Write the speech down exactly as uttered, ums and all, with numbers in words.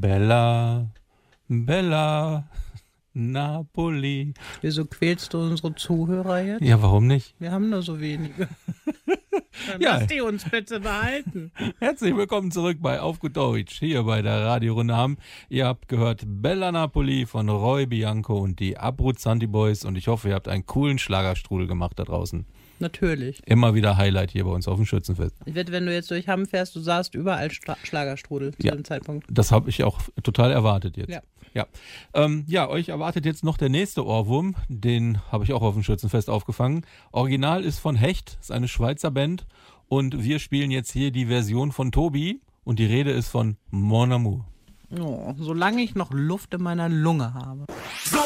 Bella, Bella, Napoli. Wieso quälst du unsere Zuhörer jetzt? Ja, warum nicht? Wir haben nur so wenige. Dann Ja. lass die uns bitte behalten. Herzlich willkommen zurück bei Auf gut Deutsch, hier bei der Radiorunde Hamm. Ihr habt gehört Bella Napoli von Roy Bianco und die Abruzzanti Boys und ich hoffe, ihr habt einen coolen Schlagerstrudel gemacht da draußen. Natürlich. Immer wieder Highlight hier bei uns auf dem Schützenfest. Ich wette, wenn du jetzt durch Hamm fährst, du sahst überall Stra- Schlagerstrudel zu Ja. dem Zeitpunkt. Das habe ich auch total erwartet jetzt. Ja. Ja. Ähm, ja, euch erwartet jetzt noch der nächste Ohrwurm. Den habe ich auch auf dem Schützenfest aufgefangen. Original ist von Hecht, ist eine Schweizer Band. Und wir spielen jetzt hier die Version von Tobi. Und die Rede ist von Mon Amour. Oh, solange ich noch Luft in meiner Lunge habe.